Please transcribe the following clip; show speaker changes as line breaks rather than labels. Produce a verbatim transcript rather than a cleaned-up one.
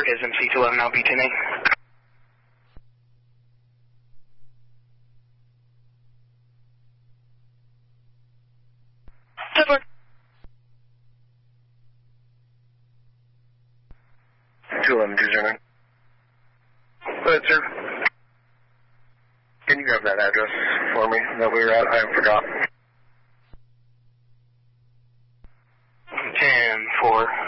report is M C two eleven L B ten A. Report.
two eleven two zero nine. Go ahead, sir. Can you grab that address for me that we were at? I forgot.
ten four.